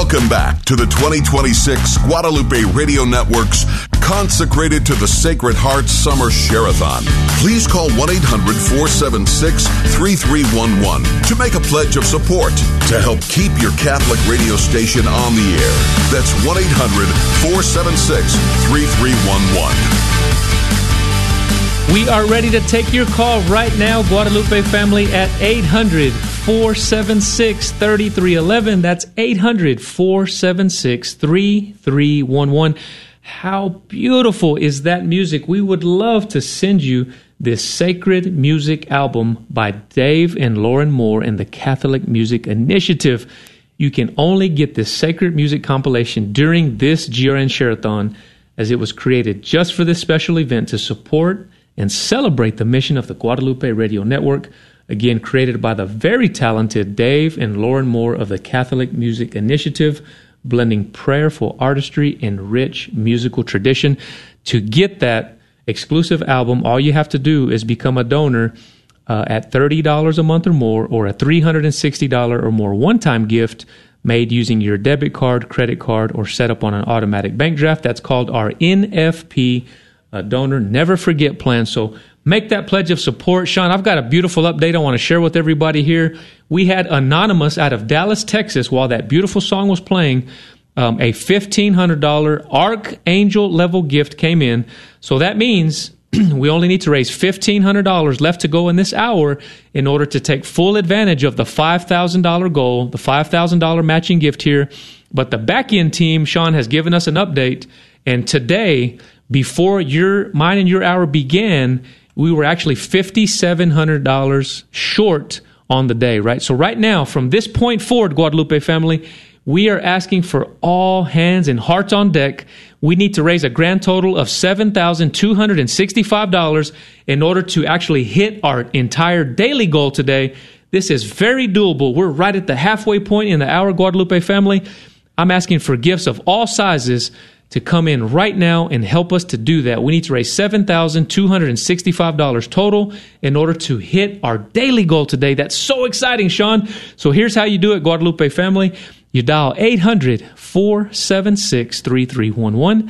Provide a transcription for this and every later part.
Welcome back to the 2026 Guadalupe Radio Network's Consecrated to the Sacred Heart Summer Share-a-thon. Please call 1-800-476-3311 to make a pledge of support to help keep your Catholic radio station on the air. That's 1-800-476-3311. We are ready to take your call right now, Guadalupe family, at 800-476-3311. That's 800-476-3311. How beautiful is that music? We would love to send you this sacred music album by Dave and Lauren Moore and the Catholic Music Initiative. You can only get this sacred music compilation during this GRN Share-a-thon, as it was created just for this special event to support and celebrate the mission of the Guadalupe Radio Network, again created by the very talented Dave and Lauren Moore of the Catholic Music Initiative, blending prayerful artistry and rich musical tradition. To get that exclusive album, all you have to do is become a donor at $30 a month or more, or a $360 or more one-time gift made using your debit card, credit card, or set up on an automatic bank draft. That's called our NFP donor Never Forget plan. So make that pledge of support. Sean, I've got a beautiful update I want to share with everybody here. We had Anonymous out of Dallas, Texas, while that beautiful song was playing, a $1,500 Archangel level gift came in. So that means we only need to raise $1,500 left to go in this hour in order to take full advantage of the $5,000 goal, the $5,000 matching gift here. But the back-end team, Sean, has given us an update. And today, before mine and your hour began, we were actually $5,700 short on the day, right? So right now, from this point forward, Guadalupe family, we are asking for all hands and hearts on deck. We need to raise a grand total of $7,265 in order to actually hit our entire daily goal today. This is very doable. We're right at the halfway point in the hour, Guadalupe family. I'm asking for gifts of all sizes to come in right now and help us to do that. We need to raise $7,265 total in order to hit our daily goal today. That's so exciting, Sean. So here's how you do it, Guadalupe family. You dial 800-476-3311,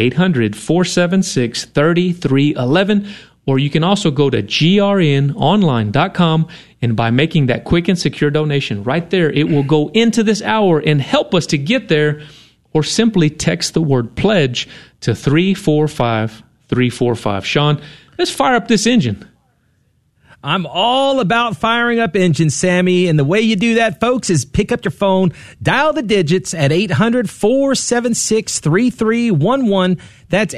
800-476-3311, or you can also go to grnonline.com, and by making that quick and secure donation right there, it will go into this hour and help us to get there. Or simply text the word pledge to 345-345. Sean, let's fire up this engine. I'm all about firing up engines, Sammy. And the way you do that, folks, is pick up your phone, dial the digits at 800-476-3311. That's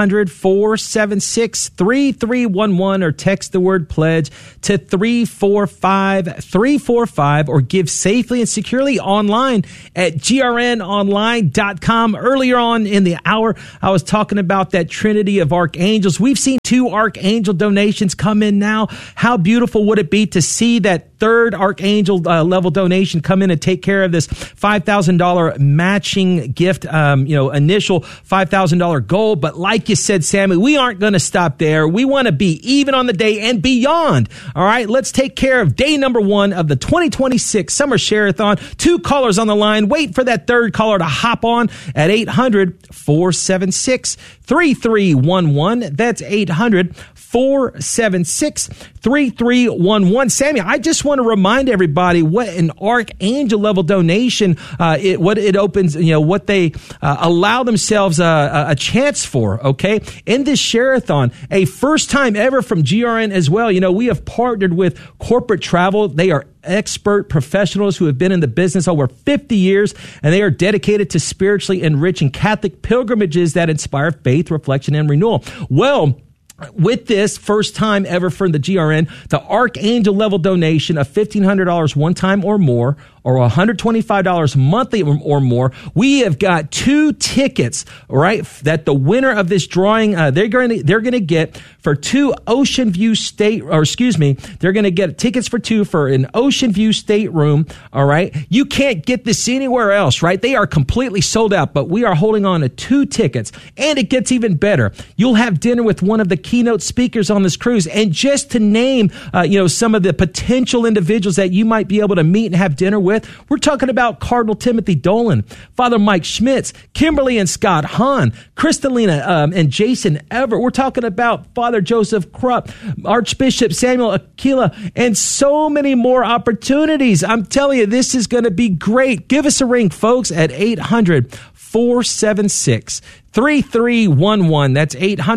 800-476-3311, or text the word pledge to 345-345, or give safely and securely online at grnonline.com. Earlier on in the hour, I was talking about that trinity of archangels. We've seen 2 archangel donations come in now. How beautiful would it be to see that third archangel level donation come in and take care of this $5,000 matching gift, initial $5,000 goal. But like you said, Sammy, we aren't going to stop there. We want to be even on the day and beyond. All right, let's take care of day number 1 of the 2026 Summer Share-a-thon. 2 callers on the line. Wait for that third caller to hop on at 800-476-3311. That's 800-476-3311. Sammy, I just want to remind everybody what an archangel level donation, what it opens, what they allow themselves a chance for, okay? In this Share-a-thon, a first time ever from GRN as well. We have partnered with Corporate Travel. They are expert professionals who have been in the business over 50 years, and they are dedicated to spiritually enriching Catholic pilgrimages that inspire faith, reflection, and renewal. Well, with this first time ever from the GRN, the Archangel level donation of $1,500 one time or more, or $125 monthly or more, we have got 2 tickets, right, that the winner of this drawing, they're going to get for 2 Ocean View they're going to get tickets for 2 for an Ocean View stateroom, all right? You can't get this anywhere else, right? They are completely sold out, but we are holding on to 2 tickets, and it gets even better. You'll have dinner with one of the keynote speakers on this cruise, and just to name, some of the potential individuals that you might be able to meet and have dinner with, with. We're talking about Cardinal Timothy Dolan, Father Mike Schmitz, Kimberly and Scott Hahn, Kristalina and Jason Everett. We're talking about Father Joseph Krupp, Archbishop Samuel Aquila, and so many more opportunities. I'm telling you, this is going to be great. Give us a ring, folks, at 800-476-3311. That's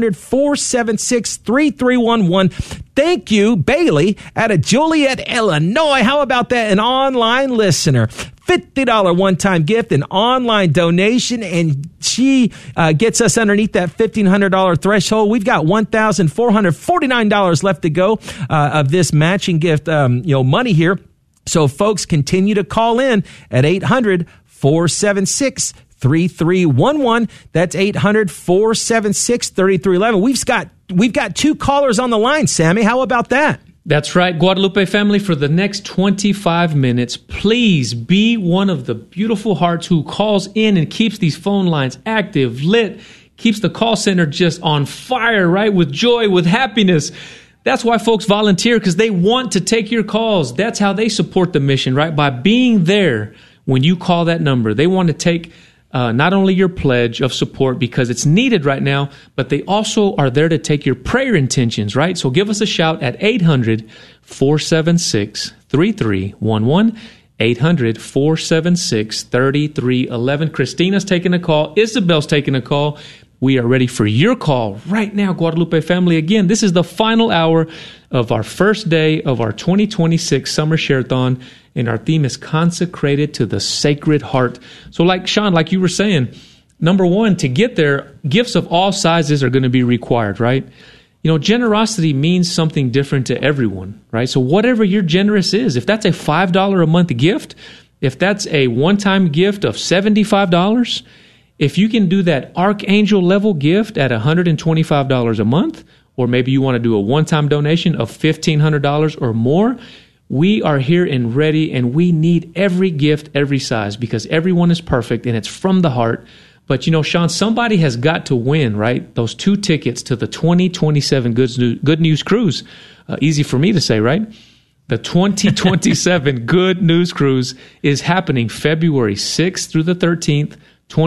800-476-3311. Thank you, Bailey, out of Joliet, Illinois. How about that? An online listener. $50 one-time gift, an online donation, and she gets us underneath that $1,500 threshold. We've got $1,449 left to go of this matching gift, money here. So, folks, continue to call in at 800-476-3311. That's 800-476-3311. We've got 2 callers on the line, Sammy. How about that? That's right, Guadalupe family. For the next 25 minutes, please be one of the beautiful hearts who calls in and keeps these phone lines active, lit, keeps the call center just on fire, right? With joy, with happiness. That's why folks volunteer, because they want to take your calls. That's how they support the mission, right? By being there when you call that number. They want to take not only your pledge of support because it's needed right now, but they also are there to take your prayer intentions, right? So give us a shout at 800-476-3311. 800-476-3311. Christina's taking a call. Isabel's taking a call. We are ready for your call right now, Guadalupe family. Again, this is the final hour of our first day of our 2026 Summer Share-a-thon, and our theme is consecrated to the Sacred Heart. So like Sean, like you were saying, number one, to get there, gifts of all sizes are going to be required, right? You know, generosity means something different to everyone, right? So whatever your generous is, if that's a $5 a month gift, if that's a one-time gift of $75, if you can do that archangel level gift at $125 a month, or maybe you want to do a one-time donation of $1,500 or more, we are here and ready, and we need every gift, every size, because everyone is perfect and it's from the heart. But, you know, Sean, somebody has got to win, right? Those 2 tickets to the 2027 Good News Cruise. Easy for me to say, right? The 2027 Good News Cruise is happening February 6th through the 13th,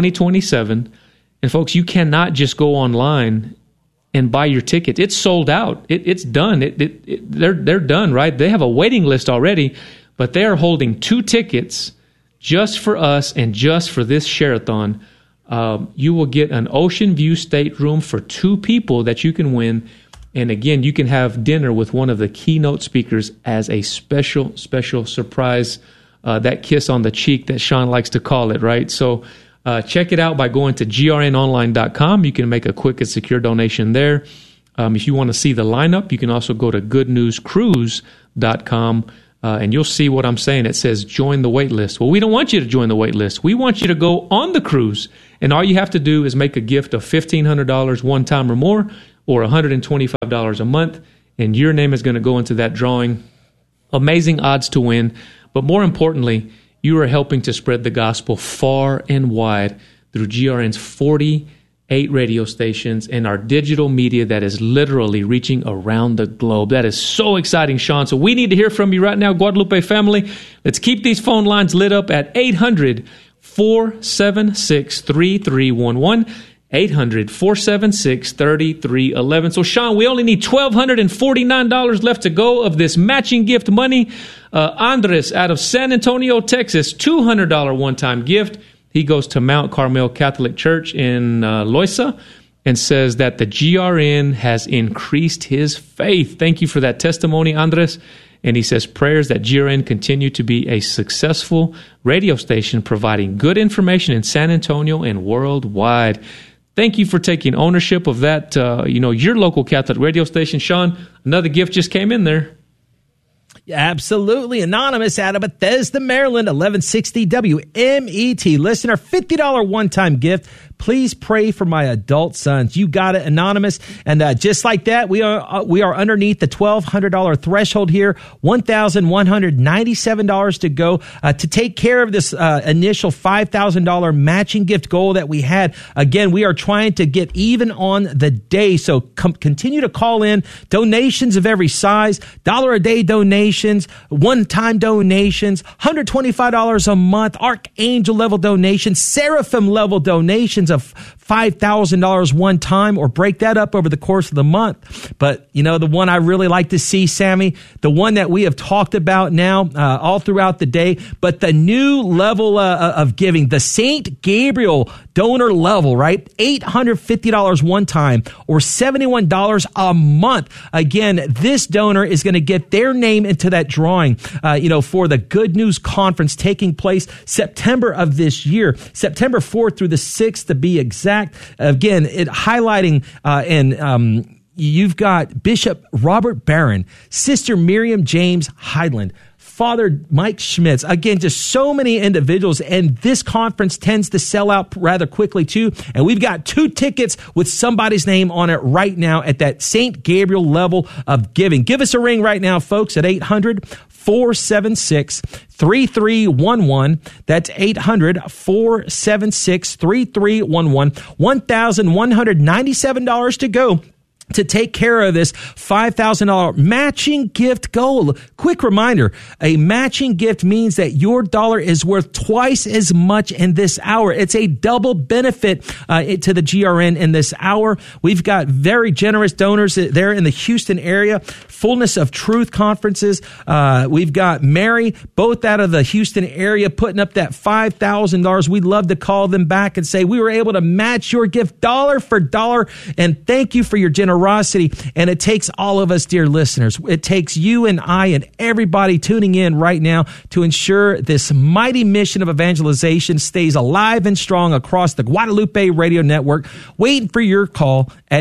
2027. And folks, you cannot just go online and buy your ticket. It's sold out. It's done. They're done, right? They have a waiting list already, but they are holding 2 tickets just for us and just for this share-a-thon. You will get an ocean view stateroom for 2 people that you can win. And again, you can have dinner with one of the keynote speakers as a special surprise, that kiss on the cheek that Sean likes to call it, right? So check it out by going to grnonline.com. You can make a quick and secure donation there. If you want to see the lineup, you can also go to goodnewscruise.com, and you'll see what I'm saying. It says join the wait list. Well, we don't want you to join the wait list. We want you to go on the cruise, and all you have to do is make a gift of $1,500 one time or more, or $125 a month, and your name is going to go into that drawing. Amazing odds to win, but more importantly, you are helping to spread the gospel far and wide through GRN's 48 radio stations and our digital media that is literally reaching around the globe. That is so exciting, Sean. So we need to hear from you right now, Guadalupe family. Let's keep these phone lines lit up at 800-476-3311. 800-476-3311. So, Sean, we only need $1,249 left to go of this matching gift money. Andres out of San Antonio, Texas, $200 one-time gift. He goes to Mount Carmel Catholic Church in Loiza and says that the GRN has increased his faith. Thank you for that testimony, Andres. And he says prayers that GRN continue to be a successful radio station providing good information in San Antonio and worldwide. Thank you for taking ownership of that, your local Catholic radio station. Sean, another gift just came in there. Absolutely. Anonymous out of Bethesda, Maryland, 1160 WMET. Listener, $50 one-time gift. Please pray for my adult sons. You got it, Anonymous. And just like that, we are underneath the $1,200 threshold here. $1,197 to go to take care of this initial $5,000 matching gift goal that we had. Again, we are trying to get even on the day. So continue to call in. Donations of every size, $1 a day donation. donations, one-time donations, $125 a month, Archangel level donations, Seraphim level donations of $5,000 one time, or break that up over the course of the month. But, the one I really like to see, Sammy, the one that we have talked about now all throughout the day, but the new level of giving, the St. Gabriel donor level, right? $850 one time, or $71 a month. Again, this donor is going to get their name into that drawing, for the Good News Conference taking place September of this year, September 4th through the 6th to be exact. Again, it highlighting you've got Bishop Robert Barron, Sister Miriam James Heidland, Father Mike Schmitz. Again, just so many individuals, and this conference tends to sell out rather quickly too. And we've got 2 tickets with somebody's name on it right now at that St. Gabriel level of giving. Give us a ring right now, folks, at 800-476-3311. That's 800-476-3311. $1,197 to go to take care of this $5,000 matching gift goal. Quick reminder, a matching gift means that your dollar is worth twice as much in this hour. It's a double benefit to the GRN in this hour. We've got very generous donors there in the Houston area. Fullness of Truth conferences. We've got Mary, both out of the Houston area, putting up that $5,000. We'd love to call them back and say, we were able to match your gift dollar for dollar, and thank you for your generosity. And it takes all of us, dear listeners. It takes you and I and everybody tuning in right now to ensure this mighty mission of evangelization stays alive and strong across the Guadalupe Radio Network. Waiting for your call at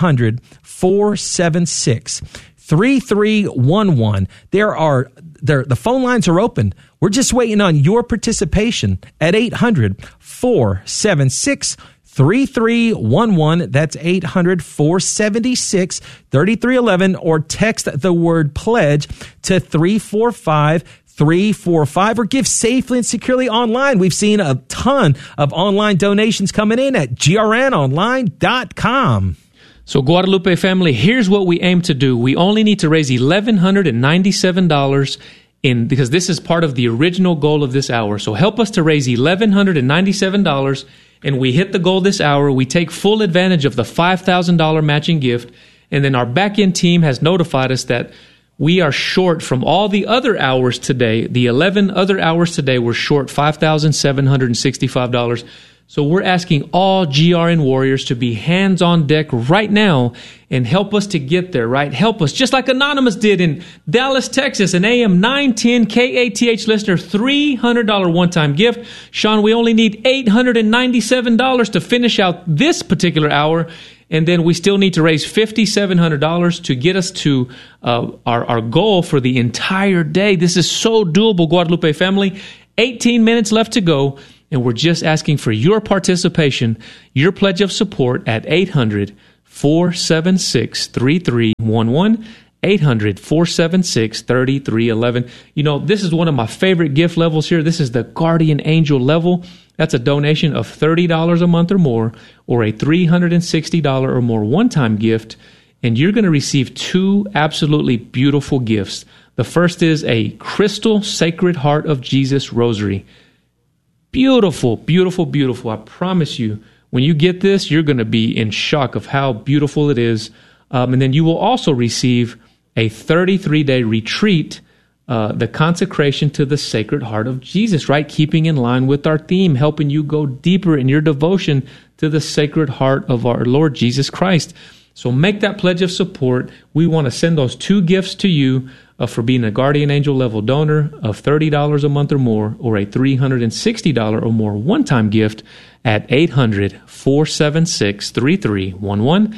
800-476-3311. The phone lines are open. We're just waiting on your participation at 800-476-3311. 3311. That's 800-476-3311, or text the word pledge to 345-345, or give safely and securely online. We've seen a ton of online donations coming in at grnonline.com. So Guadalupe family, here's what we aim to do. We only need to raise $1,197 because this is part of the original goal of this hour. So help us to raise $1,197. And we hit the goal this hour. We take full advantage of the $5,000 matching gift. And then our back-end team has notified us that we are short from all the other hours today. The 11 other hours today, we're short $5,765. So we're asking all GRN warriors to be hands on deck right now and help us to get there, right? Help us, just like Anonymous did in Dallas, Texas, an AM 910 KATH listener, $300 one-time gift. Sean, we only need $897 to finish out this particular hour, and then we still need to raise $5,700 to get us to our goal for the entire day. This is so doable, Guadalupe family. 18 minutes left to go. And we're just asking for your participation, your pledge of support at 800-476-3311, 800-476-3311. This is one of my favorite gift levels here. This is the Guardian Angel level. That's a donation of $30 a month or more, or a $360 or more one-time gift. And you're going to receive 2 absolutely beautiful gifts. The first is a crystal Sacred Heart of Jesus rosary. Beautiful, beautiful, beautiful. I promise you, when you get this, you're going to be in shock of how beautiful it is. And then you will also receive a 33-day retreat, the consecration to the Sacred Heart of Jesus, right? Keeping in line with our theme, helping you go deeper in your devotion to the Sacred Heart of our Lord Jesus Christ. So make that pledge of support. We want to send those 2 gifts to you for being a Guardian Angel level donor of $30 a month or more, or a $360 or more one-time gift at 800-476-3311,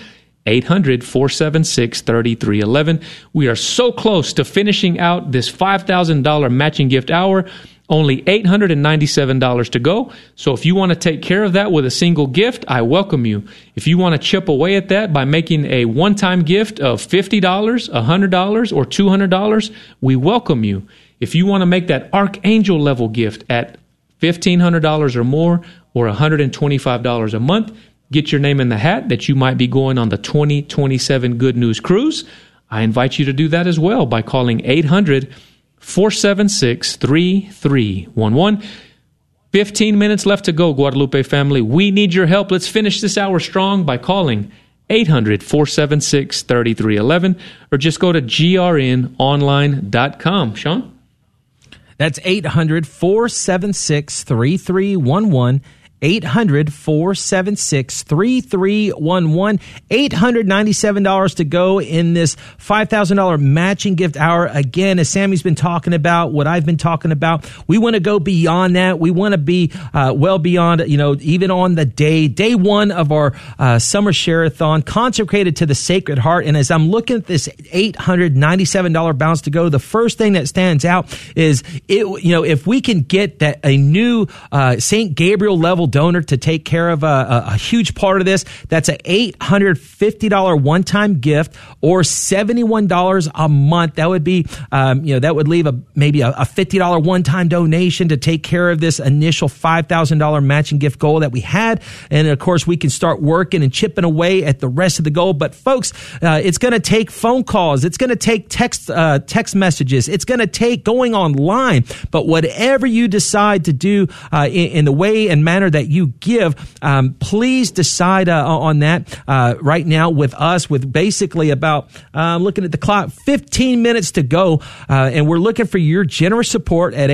800-476-3311. We are so close to finishing out this $5,000 matching gift hour. Only $897 to go. So if you want to take care of that with a single gift, I welcome you. If you want to chip away at that by making a one-time gift of $50, $100, or $200, we welcome you. If you want to make that Archangel level gift at $1,500 or more, or $125 a month, get your name in the hat that you might be going on the 2027 Good News Cruise. I invite you to do that as well by calling 800-476-3311. 15 minutes left to go, Guadalupe family. We need your help. Let's finish this hour strong by calling 800-476-3311 or just go to grnonline.com. Sean? That's 800-476-3311. 800-476-3311. $897 to go in this $5,000 matching gift hour. Again, as Sammy's been talking about, what I've been talking about, we want to go beyond that. We want to be well beyond, even on the day one of our summer share-a-thon, consecrated to the Sacred Heart. And as I'm looking at this $897 balance to go, the first thing that stands out is, if we can get that a new St. Gabriel level donor to take care of a huge part of this, that's an $850 one-time gift or $71 a month. That would be, that would leave maybe a $50 one-time donation to take care of this initial $5,000 matching gift goal that we had. And of course, we can start working and chipping away at the rest of the goal. But folks, it's going to take phone calls. It's going to take text messages. It's going to take going online. But whatever you decide to do in the way and manner that you give, please decide on that right now with us, with basically about, looking at the clock, 15 minutes to go. And we're looking for your generous support at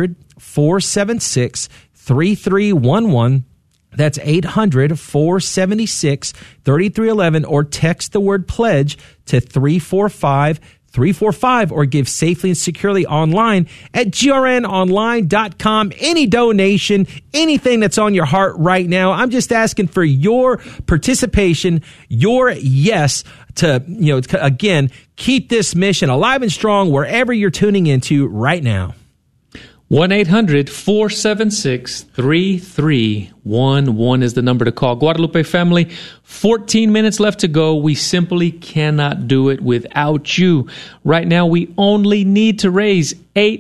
800-476-3311. That's 800-476-3311, or text the word pledge to 345-345, or give safely and securely online at grnonline.com. Any donation, anything that's on your heart right now, I'm just asking for your participation, your yes to, again, keep this mission alive and strong wherever you're tuning into right now. 1-800-476-3311 is the number to call. Guadalupe family, 14 minutes left to go. We simply cannot do it without you. Right now, we only need to raise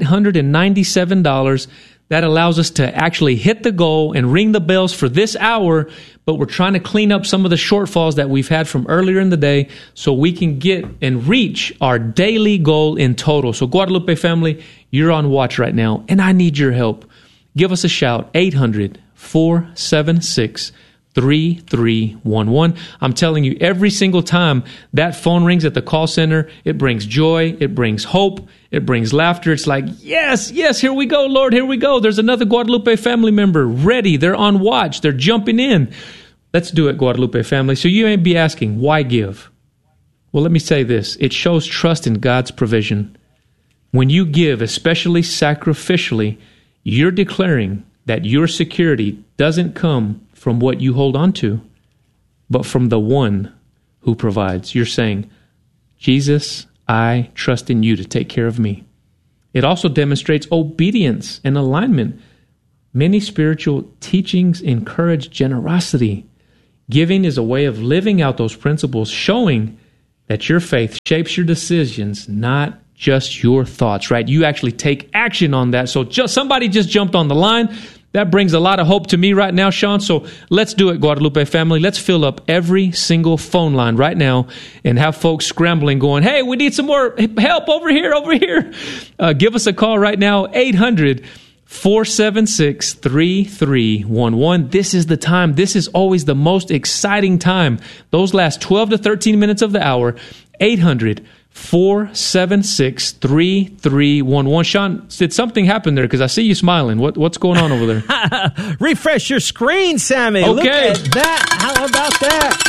$897. That allows us to actually hit the goal and ring the bells for this hour, but we're trying to clean up some of the shortfalls that we've had from earlier in the day so we can get and reach our daily goal in total. So Guadalupe family, you're on watch right now, and I need your help. Give us a shout, 800-476-3311. I'm telling you, every single time that phone rings at the call center, it brings joy, it brings hope, it brings laughter. It's like, yes, here we go, Lord, here we go. There's another Guadalupe family member ready. They're on watch. They're jumping in. Let's do it, Guadalupe family. So you may be asking, why give? Well, let me say this. It shows trust in God's provision. When you give, especially sacrificially, you're declaring that your security doesn't come from what you hold on to, but from the one who provides. You're saying, Jesus, I trust in you to take care of me. It also demonstrates obedience and alignment. Many spiritual teachings encourage generosity. Giving is a way of living out those principles, showing that your faith shapes your decisions, not just your thoughts, right? You actually take action on that. So somebody just jumped on the line. That brings a lot of hope to me right now, Sean. So let's do it, Guadalupe family. Let's fill up every single phone line right now and have folks scrambling going, hey, we need some more help over here. Give us a call right now, 800-476-3311. This is the time. This is always the most exciting time. Those last 12 to 13 minutes of the hour, 800-476-3311. Sean, did something happen there? Because I see you smiling. What's going on over there? Refresh your screen, Sammy. Okay. Look at that. How about that?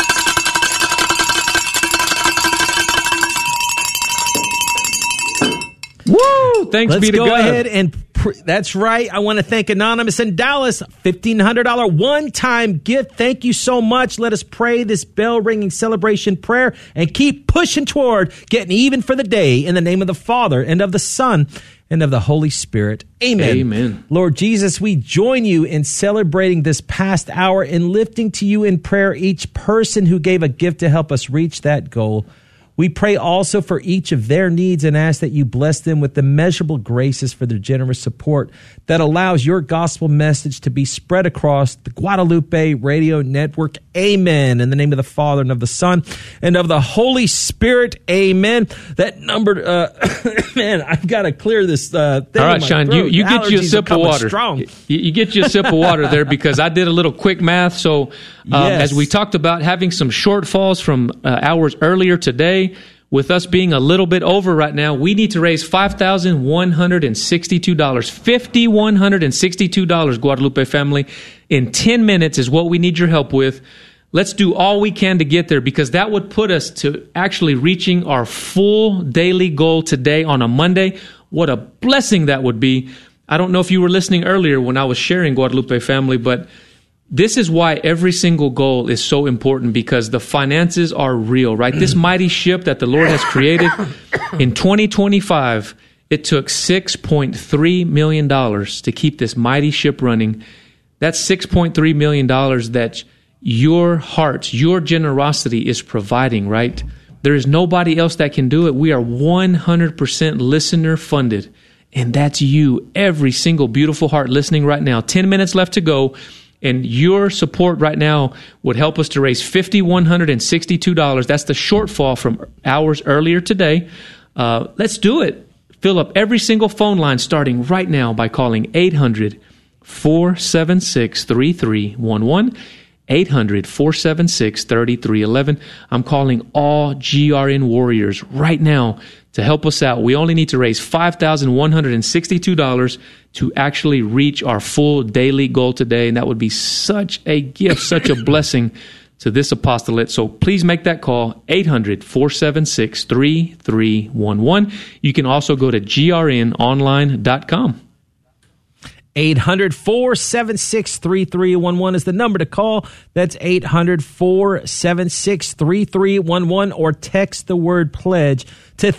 Woo! Thanks be to God. Let's go ahead and that's right. I want to thank Anonymous in Dallas, $1,500 one-time gift. Thank you so much. Let us pray this bell-ringing celebration prayer and keep pushing toward getting even for the day in the name of the Father and of the Son and of the Holy Spirit. Amen. Amen. Lord Jesus, we join you in celebrating this past hour and lifting to you in prayer each person who gave a gift to help us reach that goal. We pray also for each of their needs and ask that you bless them with immeasurable graces for their generous support that allows your gospel message to be spread across the Guadalupe Radio Network. Amen. In the name of the Father, and of the Son, and of the Holy Spirit. Amen. That number, man, I've got to clear this thing. All right, Sean, you get you a sip of water. You get you a sip of water there, because I did a little quick math. So as we talked about having some shortfalls from hours earlier today, with us being a little bit over right now, we need to raise $5,162. $5,162, Guadalupe family. In 10 minutes is what we need your help with. Let's do all we can to get there, because that would put us to actually reaching our full daily goal today on a Monday. What a blessing that would be. I don't know if you were listening earlier when I was sharing, Guadalupe family, but this is why every single goal is so important, because the finances are real, right? This mighty ship that the Lord has created in 2025, it took $6.3 million to keep this mighty ship running. That's $6.3 million that your heart, your generosity is providing, right? There is nobody else that can do it. We are 100% listener funded, and that's you, every single beautiful heart listening right now. 10 minutes left to go. And your support right now would help us to raise $5,162. That's the shortfall from hours earlier today. Let's do it. Fill up every single phone line starting right now by calling 800-476-3311. 800-476-3311. I'm calling all GRN warriors right now to help us out. We only need to raise $5,162 to actually reach our full daily goal today, and that would be such a gift, such a blessing to this apostolate. So please make that call, 800-476-3311. You can also go to grnonline.com. 800-476-3311 is the number to call. That's 800-476-3311, or text the word pledge to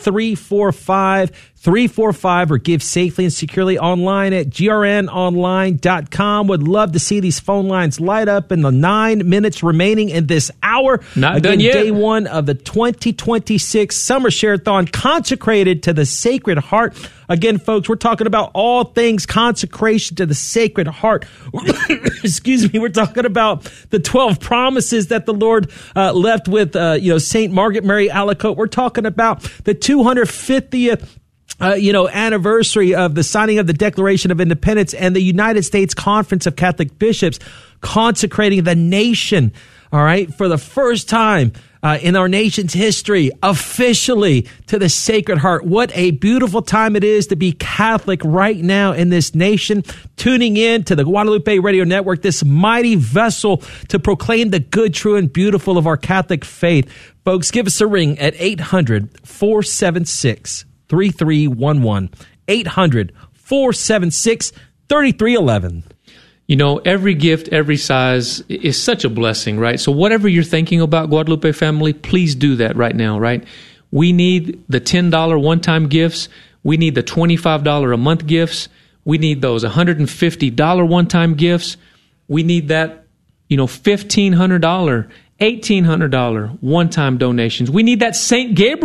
345-345, or give safely and securely online at grnonline.com. Would love to see these phone lines light up in the 9 minutes remaining in this hour. Not done yet. Day one of the 2026 Summer Share-a-thon, consecrated to the Sacred Heart. Again, folks, we're talking about all things consecration to the Sacred Heart. Excuse me. We're talking about the 12 promises that the Lord left with, St. Margaret Mary Alacoque. We're talking about the 250th anniversary of the signing of the Declaration of Independence, and the United States Conference of Catholic Bishops consecrating the nation, all right, for the first time in our nation's history, officially to the Sacred Heart. What a beautiful time it is to be Catholic right now in this nation, tuning in to the Guadalupe Radio Network, this mighty vessel to proclaim the good, true, and beautiful of our Catholic faith. Folks, give us a ring at 800-476-3311. 800-476-3311. You know, every gift, every size is such a blessing, right? So whatever you're thinking about, Guadalupe family, please do that right now, right? We need the $10 one-time gifts. We need the $25 a month gifts. We need those $150 one-time gifts. We need that, $1,500, $1,800 one-time donations. We need that St. Gabriel